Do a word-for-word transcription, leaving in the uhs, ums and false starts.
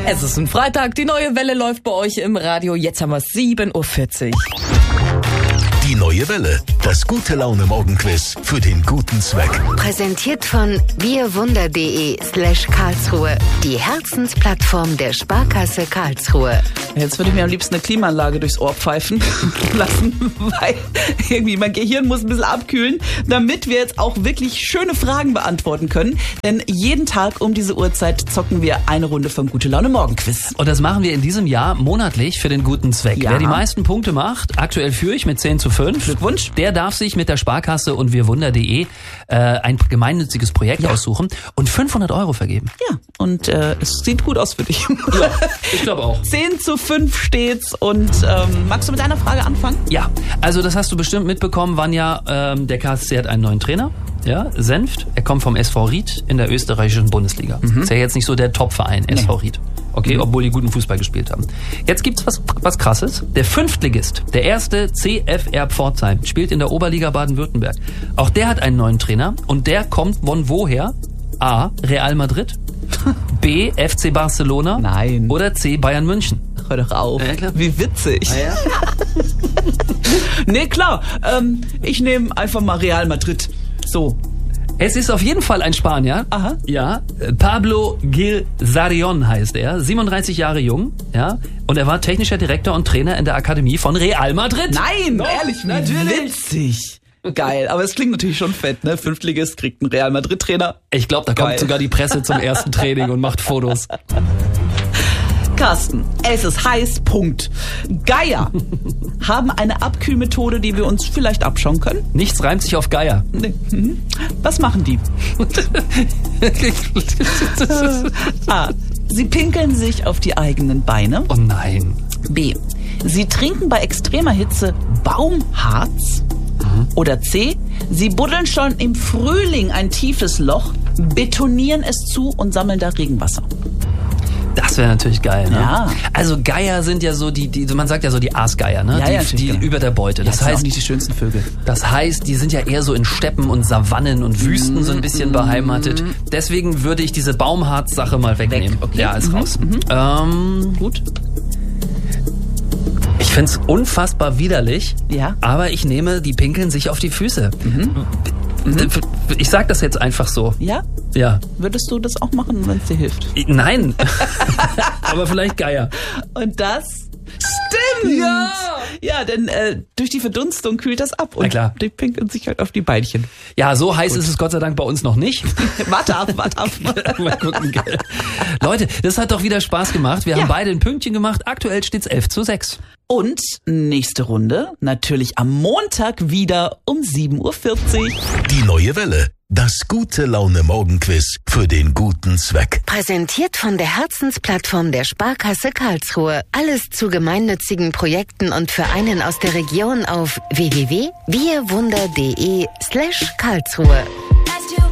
Es ist ein Freitag, die neue Welle läuft bei euch im Radio. Jetzt haben wir es sieben Uhr vierzig. Die neue Welle, das gute Laune Morgenquiz für den guten Zweck. Präsentiert von wirwunder.de slash Karlsruhe, die Herzensplattform der Sparkasse Karlsruhe. Jetzt würde ich mir am liebsten eine Klimaanlage durchs Ohr pfeifen lassen, weil irgendwie mein Gehirn muss ein bisschen abkühlen, damit wir jetzt auch wirklich schöne Fragen beantworten können. Denn jeden Tag um diese Uhrzeit zocken wir eine Runde vom Gute Laune Morgenquiz. Und das machen wir in diesem Jahr monatlich für den guten Zweck. Ja. Wer die meisten Punkte macht, aktuell führe ich mit zehn zu fünf. Glückwunsch. Der darf sich mit der Sparkasse und wirwunder.de äh, ein gemeinnütziges Projekt Ja. aussuchen und fünfhundert Euro vergeben. Ja, und äh, es sieht gut aus für dich. Ja, ich glaube auch. zehn zu fünf steht's und ähm, magst du mit deiner Frage anfangen? Ja, also das hast du bestimmt mitbekommen, Vanja, ähm, der K S C hat einen neuen Trainer. Ja, Senft. Er kommt vom S V Ried in der österreichischen Bundesliga. Mhm. Ist ja jetzt nicht so der Top-Verein, S V Ried. Okay, mhm. obwohl die guten Fußball gespielt haben. Jetzt gibt's was, was Krasses. Der Fünftligist, der erste C F R Pforzheim, spielt in der Oberliga Baden-Württemberg. Auch der hat einen neuen Trainer und der kommt von woher? A. Real Madrid. B. F C Barcelona. Nein. Oder C. Bayern München. Hör doch auf. Ja, klar. Wie witzig. Ah, ja? Nee, klar. Ähm, ich nehme einfach mal Real Madrid. So. Es ist auf jeden Fall ein Spanier. Aha. Ja, Pablo Gil Zarion heißt er, siebenunddreißig Jahre jung, ja, und er war technischer Direktor und Trainer in der Akademie von Real Madrid. Nein, Doch, ehrlich, wie natürlich. witzig. Geil, aber es klingt natürlich schon fett, ne? Fünftligist kriegt einen Real Madrid Trainer. Ich glaube, da Geil. kommt sogar die Presse zum ersten Training und macht Fotos. Carsten, es ist heiß, Punkt. Geier haben eine Abkühlmethode, die wir uns vielleicht abschauen können. Nichts reimt sich auf Geier. Nee. Mhm. Was machen die? A. Sie pinkeln sich auf die eigenen Beine. Oh nein. B. Sie trinken bei extremer Hitze Baumharz. Mhm. Oder C. Sie buddeln schon im Frühling ein tiefes Loch, betonieren es zu und sammeln da Regenwasser. Das wäre natürlich geil, ne? Ja. Also Geier sind ja so die, die man sagt ja so die Aasgeier, ne? Ja, die ja, die genau. über der Beute. Das Das heißt heißt, auch nicht die schönsten Vögel. Das heißt, die sind ja eher so in Steppen und Savannen und Wüsten so ein bisschen beheimatet. Deswegen würde ich diese Baumharz-Sache mal wegnehmen. Weg, okay. Ja, ist Mhm, raus. Ähm, gut. Ich find's unfassbar widerlich, Ja. aber ich nehme, die pinkeln sich auf die Füße. Mhm. Ich sag das jetzt einfach so. Ja? Ja. Würdest du das auch machen, wenn es dir hilft? Nein. Aber vielleicht Geier. Und das stimmt! Ja! Ja, denn äh, durch die Verdunstung kühlt das ab und Na klar. die pinkeln sich halt auf die Beinchen. Ja, so heiß ist es Gott sei Dank bei uns noch nicht. Warte ab, warte ab. Mal gucken, gell. Leute, das hat doch wieder Spaß gemacht. Wir Ja. haben beide ein Pünktchen gemacht. Aktuell steht's elf zu sechs. Und nächste Runde, natürlich am Montag wieder um sieben Uhr vierzig. Die neue Welle, das gute Laune Morgenquiz für den guten Zweck. Präsentiert von der Herzensplattform der Sparkasse Karlsruhe. Alles zu gemeinnützigen Projekten und Vereinen aus der Region auf w w w punkt wirwunder punkt de slash Karlsruhe.